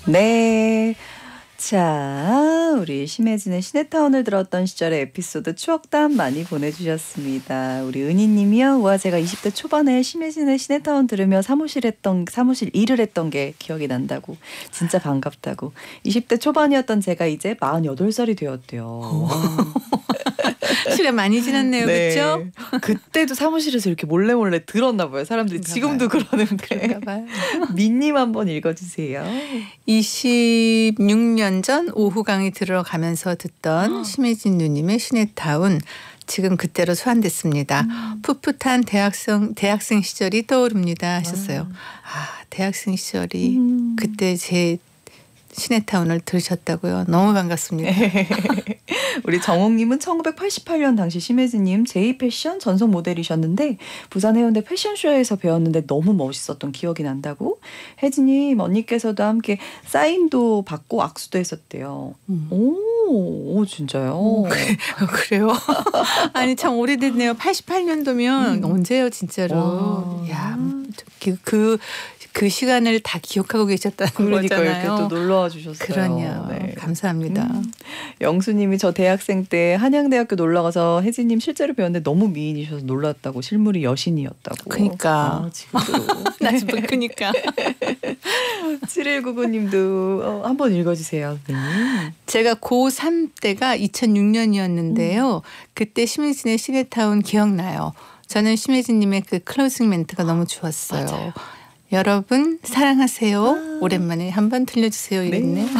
네. 자, 우리 심혜진의 시네타운을 들었던 시절의 에피소드 추억담 많이 보내주셨습니다. 우리 은희님이요. 와, 제가 20대 초반에 심혜진의 시네타운 들으며 사무실 일을 했던 게 기억이 난다고. 진짜 반갑다고. 20대 초반이었던 제가 이제 48살이 되었대요. 시간 많이 지났네요. 네. 그렇죠? 그때도 사무실에서 이렇게 몰래 들었나 봐요. 사람들이 지금도 그러는데. 그런가 봐요. 민님 한번 읽어주세요. 26년 전 오후 강의 들어가면서 듣던 심혜진 누님의 시네타운. 지금 그때로 소환됐습니다. 풋풋한 대학생 시절이 떠오릅니다 하셨어요. 대학생 시절이 그때 제 시네타운을 들으셨다고요? 너무 반갑습니다. 우리 정옥님은 1988년 당시 심혜진님 제2패션 전속 모델이셨는데 부산 해운대 패션쇼에서 배웠는데 너무 멋있었던 기억이 난다고. 혜진님 언니께서도 함께 사인도 받고 악수도 했었대요. 오 진짜요? 그래요? 아니 참 오래됐네요. 88년도면 언제요 진짜로. 야, 그 시간을 다 기억하고 계셨다는 그러니까 거잖아요. 이렇게 또 놀러와 주셨어요. 그러냐. 네. 감사합니다. 영수님이 저 대학생 때 한양대학교 놀러가서 혜진님 실제로 배웠는데 너무 미인이셔서 놀랐다고. 실물이 여신이었다고. 그러니까. 지금도. 나 지금 그러니까. 7199님도 한번 읽어주세요. 네. 제가 고3 때가 2006년이었는데요. 그때 심혜진의 시네타운 기억나요. 저는 심혜진님의 그 클로징 멘트가 너무 좋았어요. 맞아요. 여러분 사랑하세요. 오랜만에 한번 들려주세요 이랬네요.